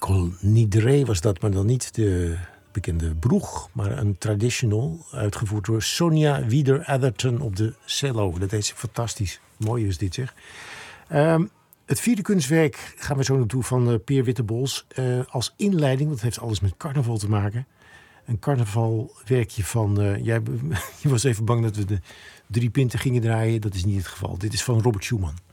Col Nidre was dat, maar dan niet de bekende broeg, maar een traditional, uitgevoerd door Sonia Wieder-Atherton op de cello. Dat deed ze fantastisch. Mooi is dit, zeg. Het vierde kunstwerk gaan we zo naartoe van Peer Wittebols. Als inleiding, want het heeft alles met carnaval te maken. Een carnavalwerkje van... je was even bang dat we de 3 pinten gingen draaien. Dat is niet het geval. Dit is van Robert Schumann.